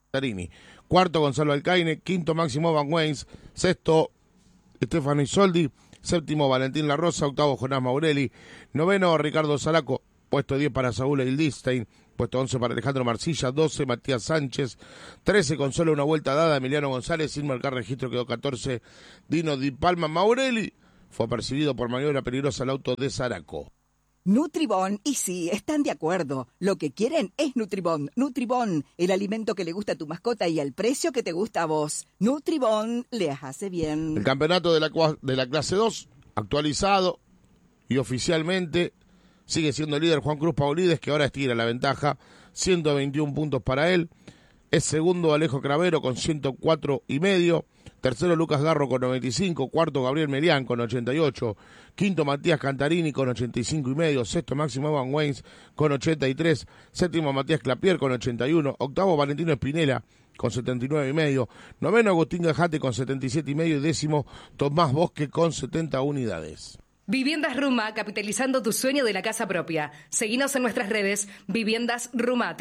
Tarini. Cuarto, Gonzalo Alcaine. Quinto, Máximo Van Weyns. Sexto, Stefano Isoldi. Séptimo, Valentín La Rosa. Octavo, Jonás Maurelli. Noveno, Ricardo Zaraco. Puesto 10 para Saúl Eildistein. Puesto 11 para Alejandro Marcilla. 12, Matías Sánchez. 13, con solo una vuelta dada, Emiliano González. Sin marcar registro quedó 14, Dino Di Palma. Maurelli fue perseguido por maniobra peligrosa al auto de Zaraco. Nutribón, y sí, están de acuerdo. Lo que quieren es Nutribón. Nutribón, el alimento que le gusta a tu mascota y al precio que te gusta a vos. Nutribón, les hace bien. El campeonato de la clase 2, actualizado y oficialmente, sigue siendo el líder Juan Cruz Paulides, que ahora estira la ventaja, 121 puntos para él. Es segundo Alejo Cravero con 104,5. Tercero Lucas Garro con 95. Cuarto Gabriel Melián con 88. Quinto Matías Cantarini con 85,5. Sexto Máximo Van Weyns con 83. Séptimo Matías Clapier con 81. Octavo Valentino Espinela con 79,5. Noveno Agustín Gajate con 77,5. Y décimo Tomás Bosque con 70 unidades. Viviendas Ruma, capitalizando tu sueño de la casa propia. Seguinos en nuestras redes, Viviendas Ruma,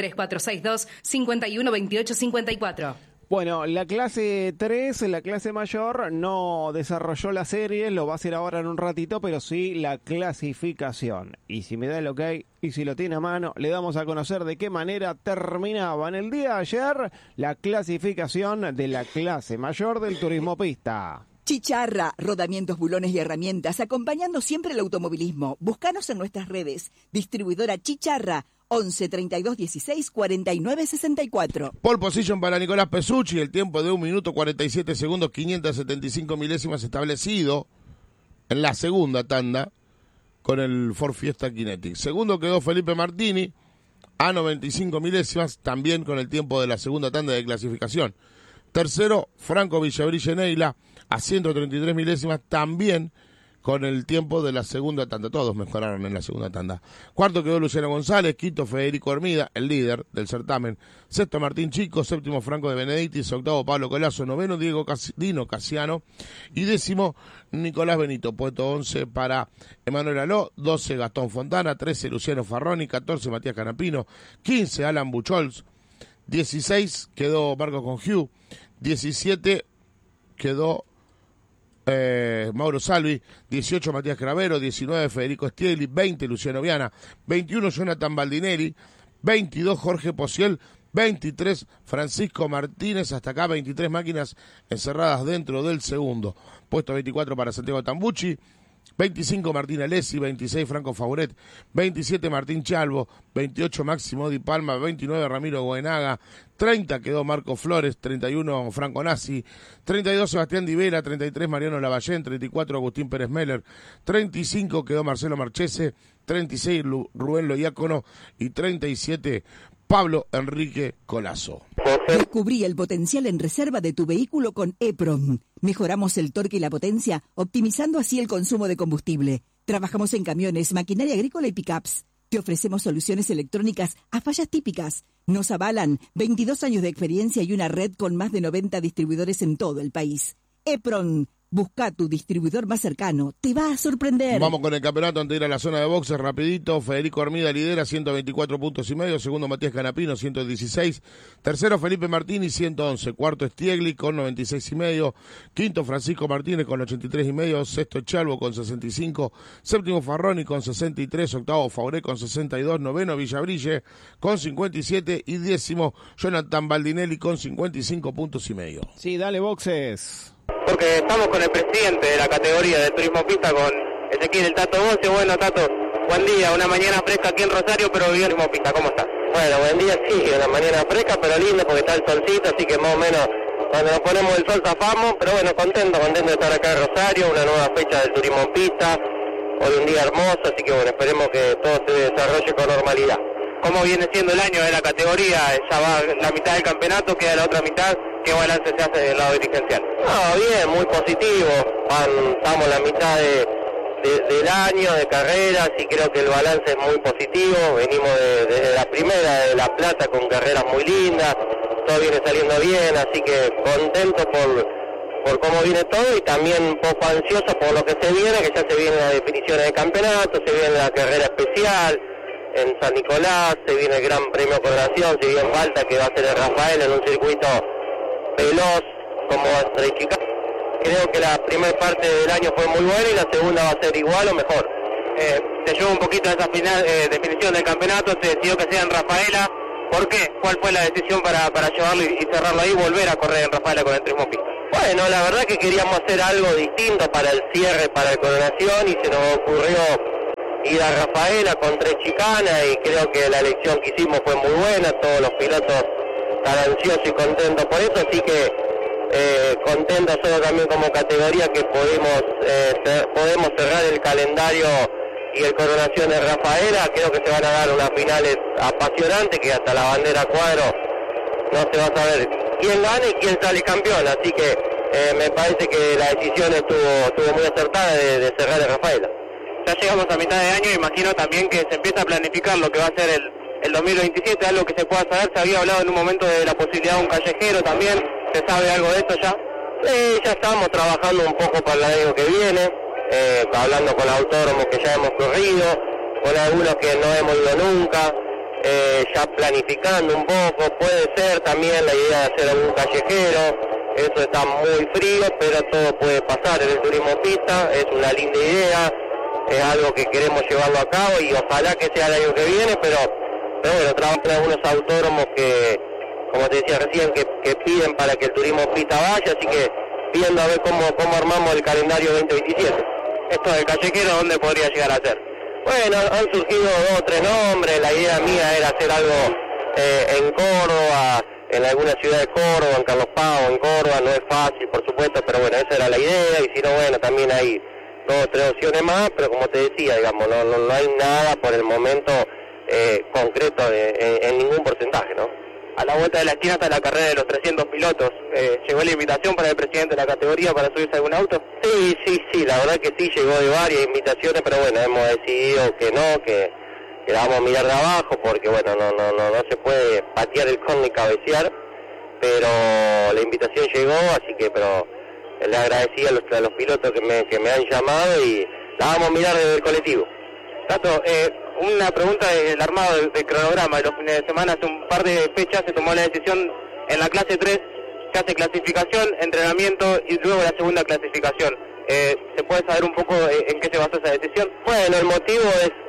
3462-512854. Bueno, la clase 3, la clase mayor, no desarrolló la serie, lo va a hacer ahora en un ratito, pero sí la clasificación. Y si me da el ok, y si lo tiene a mano, le damos a conocer de qué manera terminaba en el día de ayer la clasificación de la clase mayor del turismo pista. Chicharra, rodamientos, bulones y herramientas, acompañando siempre el automovilismo. Búscanos en nuestras redes. Distribuidora Chicharra, 11 32 16 49 64. Pole position para Nicolás Pesucci, el tiempo de 1 minuto 47 segundos, 575 milésimas establecido en la segunda tanda con el Ford Fiesta Kinetic. Segundo quedó Felipe Martini a 95 milésimas, también con el tiempo de la segunda tanda de clasificación. Tercero, Franco Villabrille Neila a 133 milésimas, también con el tiempo de la segunda tanda. Todos mejoraron en la segunda tanda. Cuarto quedó Luciano González, quinto Federico Hermida, el líder del certamen. Sexto Martín Chico, séptimo Franco de Benedictis, octavo Pablo Colazo, noveno Dino Casiano y décimo Nicolás Benito. Puesto 11 para Emanuel Aló, 12 Gastón Fontana, 13 Luciano Farroni, 14 Matías Canapino, 15 Alan Buchols, 16 quedó Marco Congiu, 17 quedó Mauro Salvi, 18 Matías Cravero, 19 Federico Stiegli, 20 Luciano Viana, 21 Jonathan Baldinelli, 22 Jorge Pociel, 23 Francisco Martínez, hasta acá 23 máquinas encerradas dentro del segundo. Puesto 24 para Santiago Tambucci, 25 Martín Alessi, 26 Franco Fauret, 27 Martín Chalvo, 28 Máximo Di Palma, 29 Ramiro Goenaga, 30 quedó Marco Flores, 31 Franco Nassi, 32 Sebastián Di Vera, 33 Mariano Lavallén, 34 Agustín Pérez Meller, 35 quedó Marcelo Marchese, 36 Rubén Loiácono y 37 Pablo Enrique Colazo. Descubrí el potencial en reserva de tu vehículo con EPROM. Mejoramos el torque y la potencia, optimizando así el consumo de combustible. Trabajamos en camiones, maquinaria agrícola y pickups. Te ofrecemos soluciones electrónicas a fallas típicas. Nos avalan 22 años de experiencia y una red con más de 90 distribuidores en todo el país. EPROM. Busca tu distribuidor más cercano, te va a sorprender. Vamos con el campeonato antes de ir a la zona de boxes, rapidito. Federico Armida lidera, 124 puntos y medio. Segundo, Matías Canapino, 116. Tercero, Felipe Martini, 111. Cuarto, Stiegli, con 96 y medio. Quinto, Francisco Martínez, con 83 y medio. Sexto, Chalvo, con 65. Séptimo, Farroni, con 63. Octavo, Fauré, con 62. Noveno, Villabrille, con 57. Y décimo, Jonathan Baldinelli, con 55 puntos y medio. Sí, dale boxes. Porque estamos con el presidente de la categoría de turismo pista, con Ezequiel el Tato Boce. Bueno, Tato, buen día, una mañana fresca aquí en Rosario, pero viviendo en turismo pista, ¿cómo estás? Bueno, buen día, sí, una mañana fresca, pero linda porque está el solcito, así que más o menos cuando nos ponemos el sol zafamos, pero bueno, contento de estar acá en Rosario, una nueva fecha del turismo pista, hoy un día hermoso, así que bueno, esperemos que todo se desarrolle con normalidad. ¿Cómo viene siendo el año de la categoría? Ya va la mitad del campeonato, queda la otra mitad. ¿Qué balance se hace del lado dirigencial? No, bien, muy positivo. Estamos en la mitad del año de carreras y creo que el balance es muy positivo. Venimos desde la primera de La Plata con carreras muy lindas. Todo viene saliendo bien, así que contento por cómo viene todo y también un poco ansioso por lo que se viene, que ya se viene la definición del campeonato, se viene la carrera especial. en San Nicolás, se viene el Gran Premio Coronación, si bien falta que va a ser el Rafael en un circuito veloz como Tre Chicana. Creo que la primera parte del año fue muy buena y la segunda va a ser igual o mejor. Se llevó un poquito a esa final definición del campeonato, se decidió que sea en Rafaela. ¿Por qué? ¿Cuál fue la decisión para llevarlo y cerrarlo ahí y volver a correr en Rafaela con el Turismo Pista? Bueno, la verdad que queríamos hacer algo distinto para el cierre, para el Coronación, y se nos ocurrió ir a Rafaela con Tre Chicana, y creo que la elección que hicimos fue muy buena. Todos los pilotos están ansiosos y contentos por eso, así que contentos solo también como categoría que podemos cerrar el calendario y el Coronación en Rafaela. Creo que se van a dar unas finales apasionantes, que hasta la bandera cuadro no se va a saber quién gana y quién sale campeón, así que me parece que la decisión estuvo muy acertada de cerrar en Rafaela. Ya llegamos a mitad de año, imagino también que se empieza a planificar lo que va a ser el 2027, algo que se pueda saber. Se había hablado en un momento de la posibilidad de un callejero también. ¿Se sabe algo de esto ya? Sí, ya estamos trabajando un poco para el año que viene, hablando con autódromos que ya hemos corrido, con algunos que no hemos ido nunca, ya planificando un poco. Puede ser también la idea de hacer algún callejero, eso está muy frío, pero todo puede pasar en el Turismo Pista. Es una linda idea, es algo que queremos llevarlo a cabo y ojalá que sea el año que viene, pero bueno, trabajan algunos autódromos que, como te decía recién, que piden para que el Turismo Pista vaya, así que viendo a ver cómo armamos el calendario 2027. Esto del callejero, ¿dónde podría llegar a ser? Bueno, han surgido 2 o 3 nombres. La idea mía era hacer algo en Córdoba, en alguna ciudad de Córdoba, en Carlos Paz, en Córdoba. No es fácil, por supuesto, pero bueno, esa era la idea, y si no, bueno, también hay 2 o 3 opciones más, pero como te decía, digamos, no hay nada por el momento concreto en ningún porcentaje, ¿no? A la vuelta de la esquina está la carrera de los 300 pilotos. ¿Llegó la invitación para el presidente de la categoría para subirse a algún auto? Sí, la verdad que sí, llegó de varias invitaciones, pero bueno, hemos decidido que no, que la vamos a mirar de abajo, porque bueno, no se puede patear el con ni cabecear, pero la invitación llegó, así que, pero le agradecí a los pilotos que me han llamado, y la vamos a mirar desde el colectivo. Tato, una pregunta del armado del cronograma de los fines de semana. Hace un par de fechas se tomó la decisión en la clase 3, se hace clasificación, entrenamiento y luego la segunda clasificación. ¿Se puede saber un poco en qué se basó esa decisión? Bueno, el motivo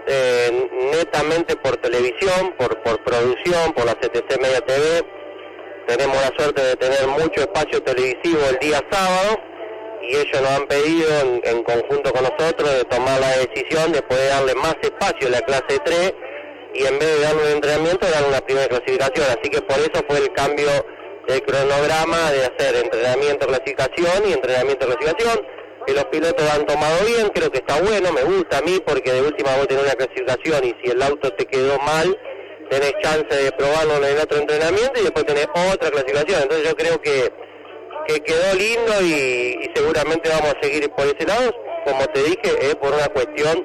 es netamente por televisión, por producción, por la CTC Media TV. Tenemos la suerte de tener mucho espacio televisivo el día sábado, y ellos nos han pedido en conjunto con nosotros de tomar la decisión de poder darle más espacio a la clase 3, y en vez de darle un entrenamiento, darle una primera clasificación. Así que por eso fue el cambio del cronograma, de hacer entrenamiento-clasificación y entrenamiento-clasificación, que los pilotos han tomado bien. Creo que está bueno, me gusta a mí, porque de última vos tenés una clasificación, y si el auto te quedó mal, tenés chance de probarlo en el otro entrenamiento y después tenés otra clasificación. Entonces yo creo que quedó lindo, y seguramente vamos a seguir por ese lado. Como te dije, es por una cuestión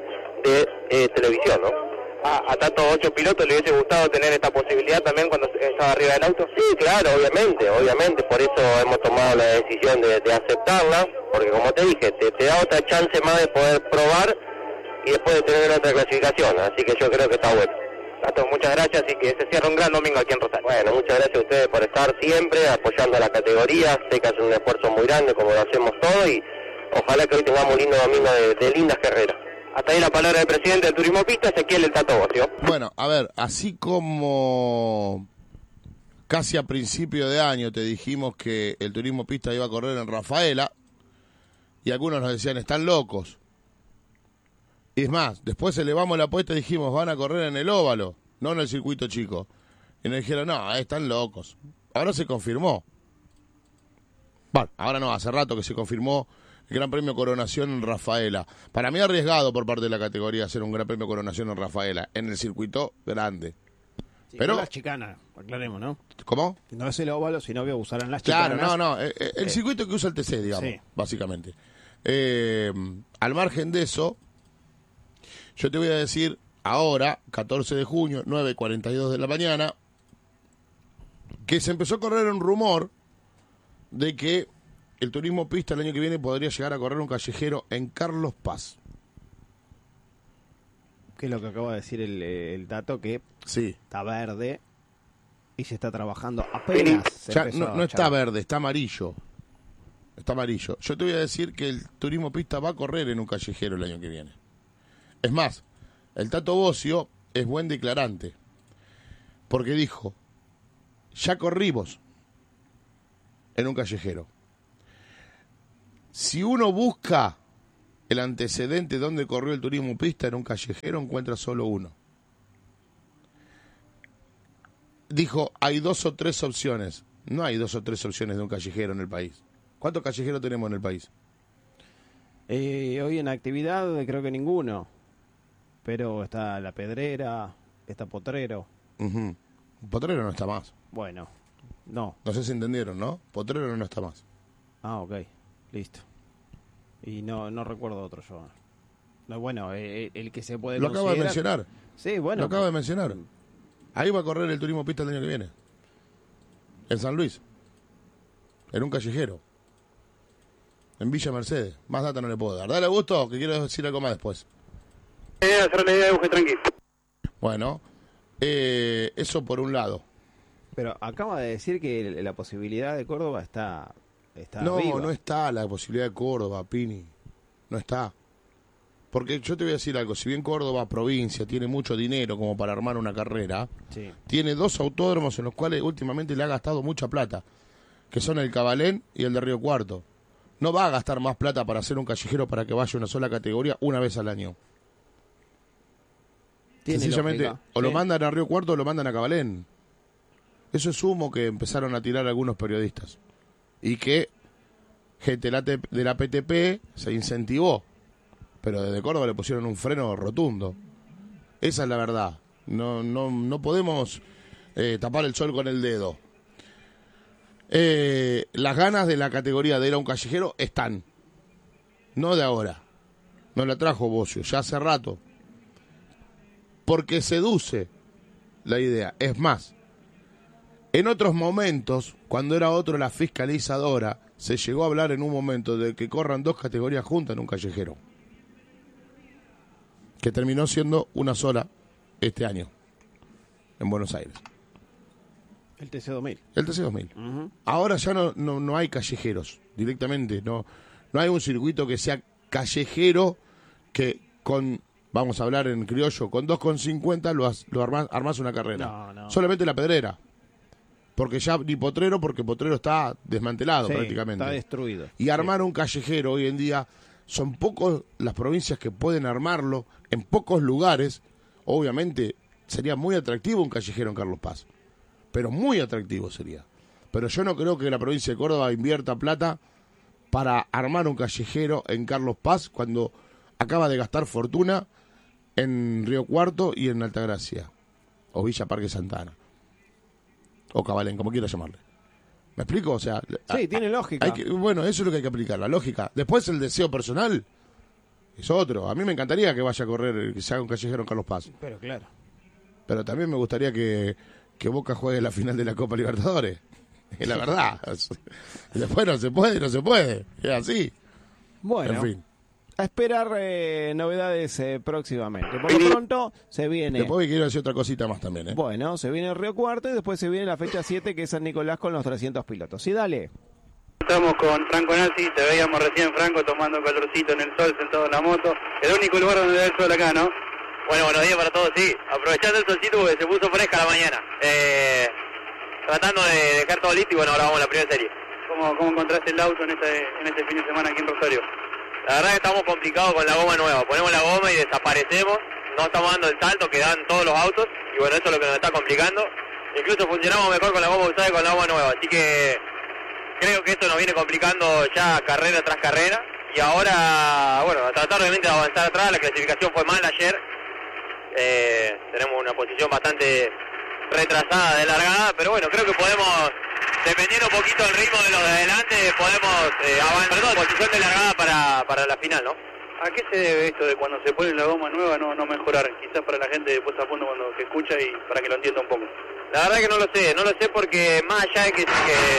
de televisión, ¿no? ¿A tantos 8 pilotos le hubiese gustado tener esta posibilidad también cuando estaba arriba del auto? Sí, claro, obviamente, por eso hemos tomado la decisión de aceptarla, porque como te dije, te da otra chance más de poder probar y después de tener otra clasificación, así que yo creo que está bueno. Tato, muchas gracias, y que se cierre un gran domingo aquí en Rosario. Bueno, muchas gracias a ustedes por estar siempre apoyando a la categoría. Sé que hacen un esfuerzo muy grande, como lo hacemos todos, y ojalá que hoy tengamos un lindo domingo de lindas carreras. Hasta ahí la palabra del presidente del Turismo Pista, Ezequiel el Tato Bocio. Bueno, a ver, así como casi a principio de año te dijimos que el Turismo Pista iba a correr en Rafaela, y algunos nos decían, están locos. Y es más, después elevamos la apuesta y dijimos, van a correr en el óvalo, no en el circuito chico. Y nos dijeron, no, están locos. Ahora se confirmó. Bueno, ahora no, hace rato que se confirmó el Gran Premio Coronación en Rafaela. Para mí arriesgado por parte de la categoría hacer un Gran Premio Coronación en Rafaela, en el circuito grande. Sí, pero no las chicanas, aclaremos, ¿no? ¿Cómo? No es el óvalo, sino que usarán las chicanas. Claro, no, el circuito que usa el TC, digamos, sí, básicamente. Al margen de eso, yo te voy a decir ahora, 14 de junio, 9:42 de la mañana, que se empezó a correr un rumor de que el Turismo Pista el año que viene podría llegar a correr un callejero en Carlos Paz. Que es lo que acaba de decir el Tato, que Sí. está verde y se está trabajando apenas. se Ya empezó no a está echar. verde, está amarillo. Está amarillo. Yo te voy a decir que el turismo pista va a correr en un callejero el año que viene. Es más, el Tato Bocio es buen declarante. Porque dijo, ya corrimos en un callejero. Si uno busca el antecedente donde corrió el turismo pista en un callejero, encuentra solo uno. Dijo, hay 2 o 3 opciones. No hay 2 o 3 opciones de un callejero en el país. ¿Cuántos callejeros tenemos en el país? Hoy en actividad creo que ninguno. Pero está La Pedrera, está Potrero. Ujú. Potrero no está más. Bueno, no. No sé si entendieron, ¿no? Potrero no está más. Ah, ok, listo. Y no recuerdo otro yo. No, bueno, el que se puede Lo acabo de considerar- mencionar. Sí, bueno. Lo acabo de mencionar. Ahí va a correr el turismo pista el año que viene. En San Luis. En un callejero. En Villa Mercedes. Más data no le puedo dar. Dale, Augusto, que quiero decir algo más después. Hacer la idea de buje tranquilo. Bueno, eso por un lado. Pero acaba de decir que la posibilidad de Córdoba está No, viva. no está la posibilidad de Córdoba, Pini. No está. Porque yo te voy a decir algo. Si bien Córdoba, provincia, tiene mucho dinero como para armar una carrera, Sí. tiene 2 autódromos en los cuales últimamente le ha gastado mucha plata, que son el Cabalén y el de Río Cuarto. No va a gastar más plata para hacer un callejero para que vaya una sola categoría una vez al año. Tiene Sencillamente, lógica. o lo Sí. mandan a Río Cuarto o lo mandan a Cabalén. Eso es humo que empezaron a tirar algunos periodistas. Y que gente de la PTP se incentivó. Pero desde Córdoba le pusieron un freno rotundo. Esa es la verdad. No podemos tapar el sol con el dedo. Las ganas de la categoría de ir a un callejero están. No de ahora. No la trajo Bocio, ya hace rato. Porque seduce la idea. Es más, en otros momentos, cuando era otro la fiscalizadora, se llegó a hablar en un momento de que corran 2 categorías juntas en un callejero. Que terminó siendo una sola este año, en Buenos Aires. El TC2000. El TC2000. Ahora ya no hay callejeros directamente. No hay un circuito que sea callejero que con, vamos a hablar en criollo, con 2,50 lo armás una carrera. No. Solamente la Pedrera. Porque ya ni Potrero, porque Potrero está desmantelado Sí, prácticamente. está destruido. Y armar un callejero hoy en día, son pocos las provincias que pueden armarlo, en pocos lugares. Obviamente sería muy atractivo un callejero en Carlos Paz, pero muy atractivo sería. Pero yo no creo que la provincia de Córdoba invierta plata para armar un callejero en Carlos Paz cuando acaba de gastar fortuna en Río Cuarto y en Altagracia, o Villa Parque Santana, o Cabalén, como quiera llamarle. ¿Me explico? O sea, Sí, tiene lógica. bueno, eso es lo que hay que aplicar, la lógica. Después el deseo personal es otro. A mí me encantaría que vaya a correr, que se haga un callejero en Carlos Paz. Pero claro. Pero también me gustaría que Boca juegue la final de la Copa Libertadores. Es la verdad. Después no se puede. Es así. Bueno, En fin. a esperar novedades próximamente. Por lo pronto se viene. Después quiero decir otra cosita más también, ¿eh? Bueno, se viene Río Cuarto y después se viene la fecha 7 que es San Nicolás con los 300 pilotos. Sí, dale. Estamos con Franco Nazzi, te veíamos recién Franco tomando calorcito en el sol, sentado en la moto. El único lugar donde da el sol acá, ¿no? Bueno, buenos días para todos, sí. Aprovechando el solcito porque se puso fresca la mañana. Tratando de dejar todo listo y bueno, ahora vamos a la primera serie. ¿Cómo encontraste el auto en este fin de semana aquí en Rosario? La verdad que estamos complicados con la goma nueva. Ponemos la goma y desaparecemos. No estamos dando el salto que dan todos los autos. Y bueno, eso es lo que nos está complicando. Incluso funcionamos mejor con la goma usada que con la goma nueva. Así que creo que esto nos viene complicando ya carrera tras carrera. Y ahora, bueno, a tratar obviamente de avanzar atrás. La clasificación fue mal ayer. Tenemos una posición bastante retrasada de largada. Pero bueno, creo que podemos, dependiendo un poquito del ritmo de los de adelante, podemos avanzar en posición de largada para la final, ¿no? ¿A qué se debe esto de cuando se pone la goma nueva no mejorar? Quizás para la gente después a fondo cuando que escucha y para que lo entienda un poco. La verdad que no lo sé porque más allá de que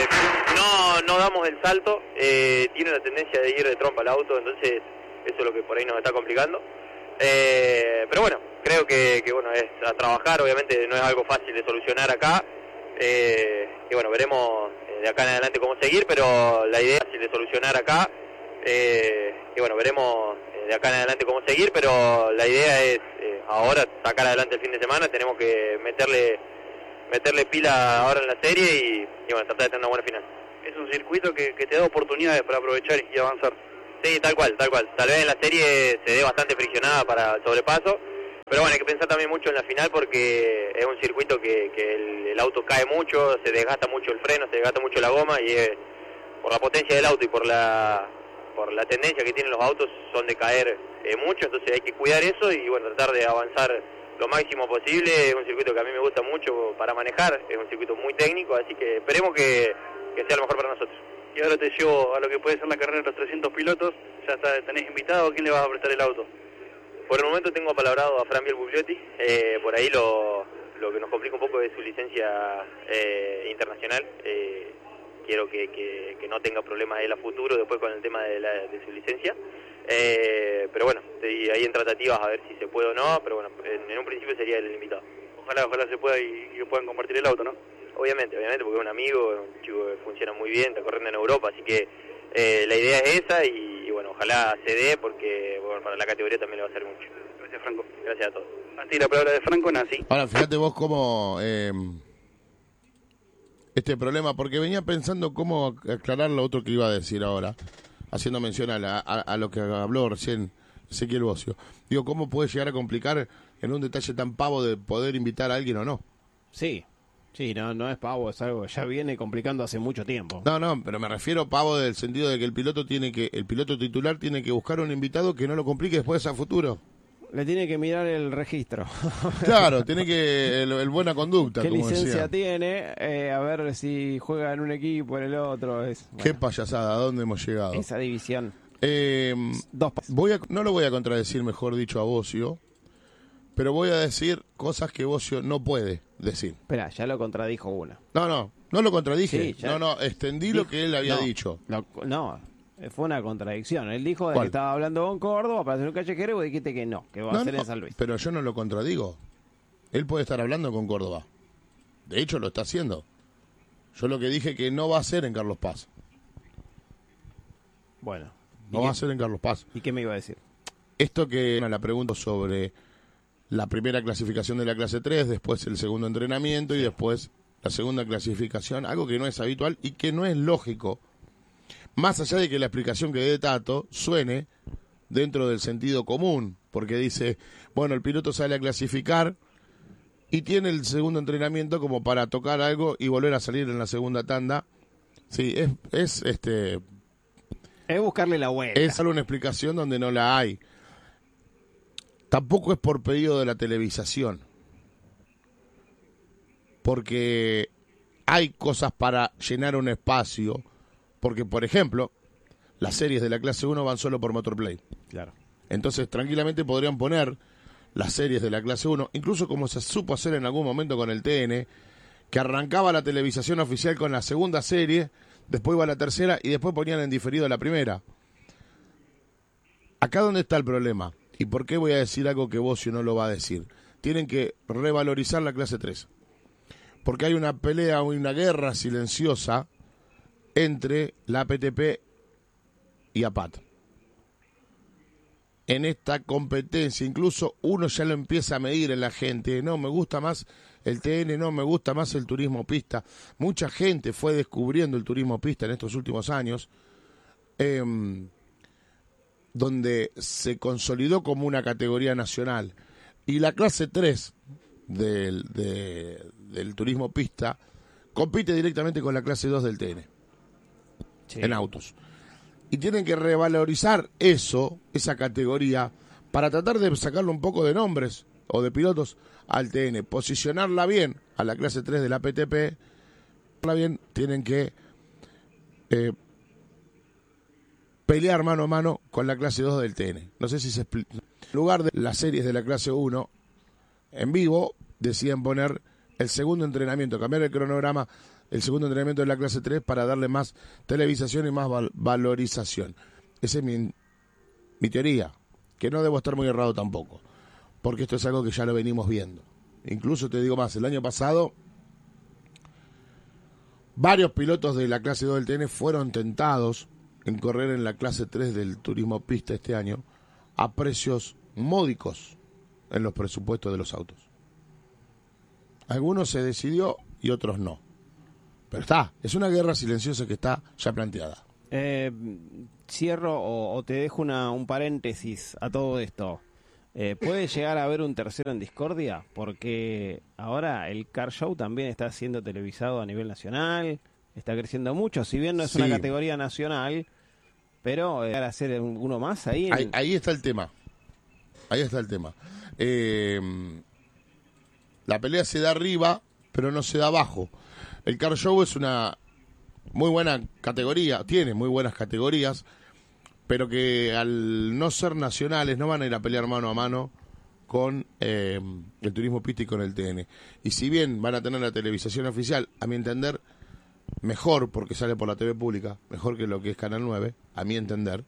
no damos el salto, tiene la tendencia de ir de trompa al auto, entonces eso es lo que por ahí nos está complicando. Pero bueno, creo que bueno, es a trabajar, obviamente no es algo fácil de solucionar acá, y bueno, veremos de acá en adelante cómo seguir, pero la idea es de solucionar acá, y bueno, veremos de acá en adelante cómo seguir, pero la idea es ahora sacar adelante el fin de semana, tenemos que meterle pila ahora en la serie y bueno, tratar de tener una buena final. Es un circuito que te da oportunidades para aprovechar y avanzar. Sí, tal cual. Tal vez en la serie se dé bastante friccionada para el sobrepaso, pero bueno, hay que pensar también mucho en la final porque es un circuito que el auto cae mucho, se desgasta mucho el freno, se desgasta mucho la goma y por la potencia del auto y por la tendencia que tienen los autos son de caer mucho, entonces hay que cuidar eso y bueno, tratar de avanzar lo máximo posible. Es un circuito que a mí me gusta mucho para manejar, es un circuito muy técnico, así que esperemos que sea lo mejor para nosotros. Y ahora te llevo a lo que puede ser la carrera de los 300 pilotos, ya tenés invitado, ¿a quién le vas a prestar el auto? Por el momento tengo apalabrado a Fran Biel Bugliotti, por ahí lo que nos complica un poco es su licencia internacional, quiero que no tenga problemas él a futuro después con el tema de su licencia, pero bueno, estoy ahí en tratativas a ver si se puede o no, pero bueno, en un principio sería el invitado. Ojalá se pueda y que puedan compartir el auto, ¿no? Obviamente, porque es un amigo, es un chico que funciona muy bien, está corriendo en Europa, así que la idea es esa y bueno, ojalá se dé porque bueno, para la categoría también le va a hacer mucho. Gracias, Franco. Gracias a todos. Así la palabra de Franco nací. Ahora, fíjate vos cómo este problema, porque venía pensando cómo aclarar lo otro que iba a decir ahora, haciendo mención a lo que habló recién Ezequiel Bocio. Digo, ¿cómo puede llegar a complicar en un detalle tan pavo de poder invitar a alguien o no? Sí, no es pavo, es algo que ya viene complicando hace mucho tiempo. No, pero me refiero pavo del sentido de que el piloto titular tiene que buscar un invitado que no lo complique después a futuro. Le tiene que mirar el registro. Claro, tiene que el buena conducta. ¿Qué como licencia decía. tiene? A ver si juega en un equipo, en el otro. Qué payasada, ¿a dónde hemos llegado? Esa división. No lo voy a contradecir, mejor dicho, a Bocio, pero voy a decir cosas que Bocio no puede decir. Espera, ya lo contradijo una. No lo contradije. Sí, extendí lo que él había dicho. Fue una contradicción. Él dijo de ¿Cuál? que estaba hablando con Córdoba para hacer un callejero y vos dijiste que no, que va a ser en San Luis. Pero yo no lo contradigo. Él puede estar hablando con Córdoba. De hecho, lo está haciendo. Yo lo que dije que no va a ser en Carlos Paz. Bueno. No va a ser en Carlos Paz. ¿Y qué me iba a decir? Esto que la pregunta sobre la primera clasificación de la clase 3, después el segundo entrenamiento y después la segunda clasificación, algo que no es habitual y que no es lógico. Más allá de que la explicación que dé Tato suene dentro del sentido común, porque dice, bueno, el piloto sale a clasificar y tiene el segundo entrenamiento como para tocar algo y volver a salir en la segunda tanda. Sí, es buscarle la vuelta. Es solo una explicación donde no la hay. Tampoco es por pedido de la televisación. Porque hay cosas para llenar un espacio. Porque, por ejemplo, las series de la clase 1 van solo por Motorplay. Claro. Entonces, tranquilamente podrían poner las series de la clase 1, incluso como se supo hacer en algún momento con el TN, que arrancaba la televisación oficial con la segunda serie, después iba la tercera y después ponían en diferido la primera. Acá donde está el problema, y por qué voy a decir algo que Bocio no lo va a decir. Tienen que revalorizar la clase 3. Porque hay una pelea, una guerra silenciosa entre la APTP y APAT. En esta competencia, incluso uno ya lo empieza a medir en la gente. No, me gusta más el TN, no, me gusta más el turismo pista. Mucha gente fue descubriendo el turismo pista en estos últimos años, donde se consolidó como una categoría nacional. Y la clase 3 del turismo pista compite directamente con la clase 2 del TN, sí, en autos. Y tienen que revalorizar esa categoría, para tratar de sacarle un poco de nombres o de pilotos al TN, posicionarla bien a la clase 3 de la PTP, bien, tienen que pelear mano a mano con la clase 2 del TN. No sé si se explica. En lugar de las series de la clase 1 en vivo, deciden poner el segundo entrenamiento, cambiar el cronograma, el segundo entrenamiento de la clase 3 para darle más televisación y más valorización. Esa es mi teoría. que no debo estar muy errado tampoco, porque esto es algo que ya lo venimos viendo. Incluso te digo más, el año pasado varios pilotos de la clase 2 del TN fueron tentados en correr en la clase 3 del turismo pista este año a precios módicos en los presupuestos de los autos. Algunos se decidió y otros no. Pero es una guerra silenciosa que está ya planteada. Cierro o te dejo un paréntesis a todo esto. ¿Puede llegar a haber un tercero en discordia? Porque ahora el Car Show también está siendo televisado a nivel nacional, está creciendo mucho, si bien no es una categoría nacional, pero para hacer uno más ahí. Ahí está el tema. Ahí está el tema. La pelea se da arriba, pero no se da abajo. El Car Show es una muy buena categoría, tiene muy buenas categorías, pero que al no ser nacionales no van a ir a pelear mano a mano con el turismo pista y con el TN. Y si bien van a tener la televisación oficial, a mi entender, mejor, porque sale por la TV pública, mejor que lo que es Canal 9, a mi entender,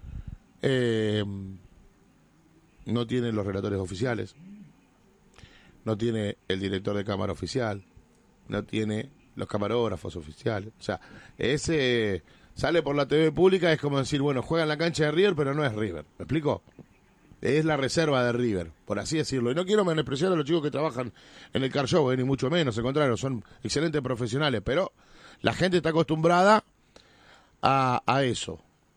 no tiene los relatores oficiales, no tiene el director de cámara oficial, no tiene los camarógrafos oficiales. O sea, ese sale por la TV pública, es como decir, bueno, juega en la cancha de River, pero no es River. ¿Me explico? Es la reserva de River, por así decirlo. Y no quiero menospreciar a los chicos que trabajan en el Car Show, ni mucho menos, al contrario, son excelentes profesionales, pero la gente está acostumbrada a eso.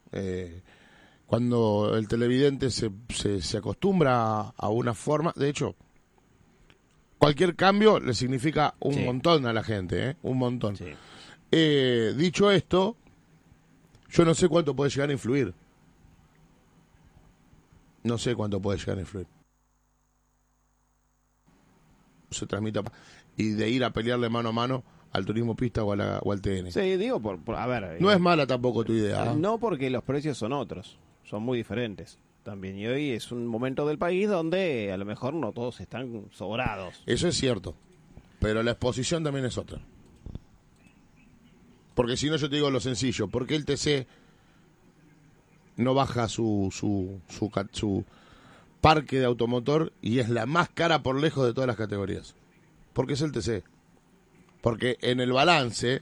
Cuando el televidente se acostumbra a una forma, de hecho, cualquier cambio le significa un montón a la gente, un montón. Sí. Dicho esto, yo no sé cuánto puede llegar a influir. No sé cuánto puede llegar a influir. Se transmita y de ir a pelearle mano a mano al turismo pista o al TN. Sí, digo, a ver. No es mala tampoco tu idea. No, porque los precios son otros, son muy diferentes también. Y hoy es un momento del país donde a lo mejor no todos están sobrados. Eso es cierto, pero la exposición también es otra. Porque si no, yo te digo lo sencillo, ¿por qué el TC no baja su parque de automotor y es la más cara por lejos de todas las categorías? Porque es el TC. Porque en el balance,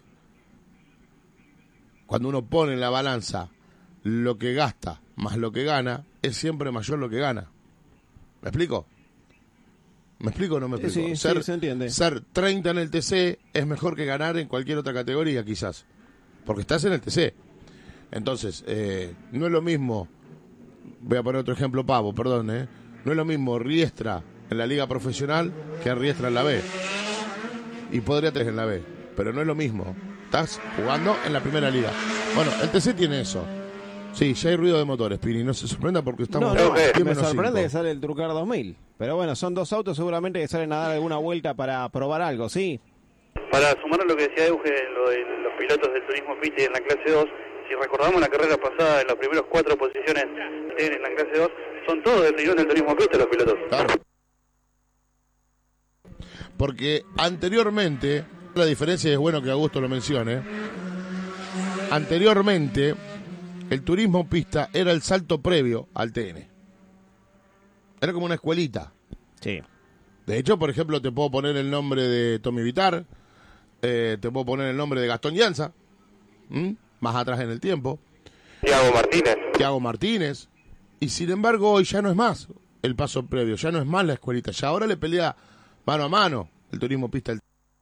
cuando uno pone en la balanza lo que gasta más lo que gana, es siempre mayor lo que gana. ¿Me explico? ¿Me explico o no me explico? Sí, se entiende. Ser 30 en el TC es mejor que ganar en cualquier otra categoría, quizás. Porque estás en el TC. Entonces, no es lo mismo, voy a poner otro ejemplo pavo, perdón, no es lo mismo Riestra en la liga profesional que Riestra en la B. Y podría tener en la B, pero no es lo mismo. Estás jugando en la primera liga. Bueno, el TC tiene eso. Sí, ya hay ruido de motores, Pini, no se sorprenda porque estamos... Me sorprende que sale el Trucar 2000. Pero bueno, son dos autos seguramente que salen a dar alguna vuelta para probar algo, ¿sí? Para sumar a lo que decía Euge en lo de los pilotos del turismo pista y en la clase 2, si recordamos la carrera pasada, en las primeras 4 posiciones en la clase 2, son todos del nivel del turismo pista los pilotos. Claro. Porque anteriormente, la diferencia es bueno que Augusto lo mencione, anteriormente el turismo pista era el salto previo al TN. Era como una escuelita. Sí. De hecho, por ejemplo, te puedo poner el nombre de Tommy Vitar, te puedo poner el nombre de Gastón Llanza, más atrás en el tiempo. Thiago Martínez. Y sin embargo, hoy ya no es más el paso previo, ya no es más la escuelita, ya ahora le pelea mano a mano el turismo pista al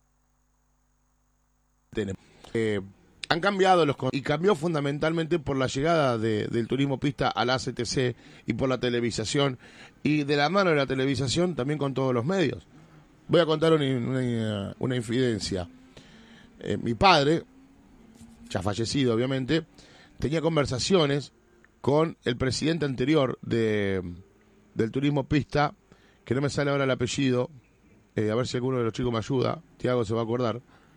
TN. Han cambiado y cambió fundamentalmente por la llegada del turismo pista a la ACTC y por la televisación y de la mano de la televisación también con todos los medios. Voy a contar una infidencia. Mi padre, ya fallecido obviamente, tenía conversaciones con el presidente anterior del turismo pista, que no me sale ahora el apellido, a ver si alguno de los chicos me ayuda, Tiago se va a acordar.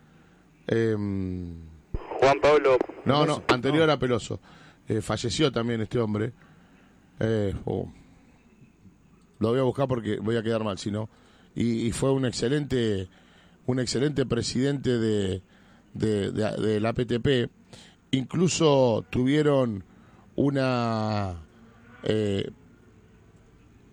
Juan Pablo. No, anterior a Peloso. Falleció también este hombre. Lo voy a buscar porque voy a quedar mal, si no. Y fue un excelente presidente de la PTP. Incluso tuvieron una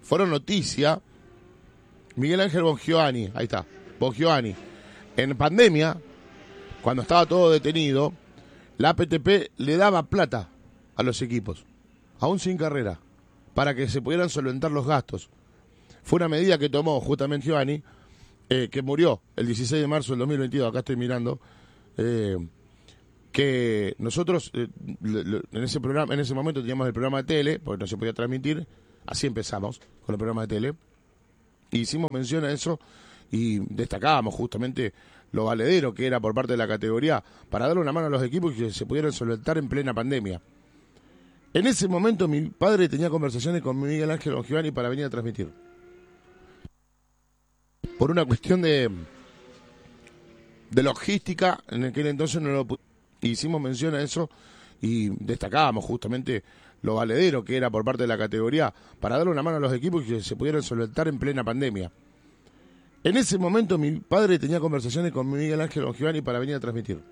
fueron noticia Miguel Ángel Bongiovanni, ahí está, Bongiovanni. En pandemia, cuando estaba todo detenido, la APTP le daba plata a los equipos, aún sin carrera, para que se pudieran solventar los gastos. Fue una medida que tomó justamente Giovanni, que murió el 16 de marzo del 2022, acá estoy mirando, que nosotros en ese programa, en ese momento teníamos el programa de tele, porque no se podía transmitir, así empezamos con el programa de tele, y hicimos mención a eso y destacábamos justamente lo valedero que era por parte de la categoría para darle una mano a los equipos y que se pudieran solventar en plena pandemia. En ese momento mi padre tenía conversaciones con Miguel Ángel Bongiovanni para venir a transmitir. Por una cuestión de logística, en aquel entonces no lo hicimos mención a eso y destacábamos justamente lo valedero que era por parte de la categoría para darle una mano a los equipos y que se pudieran solventar en plena pandemia. En ese momento mi padre tenía conversaciones con Miguel Ángel Bongiovanni para venir a transmitir.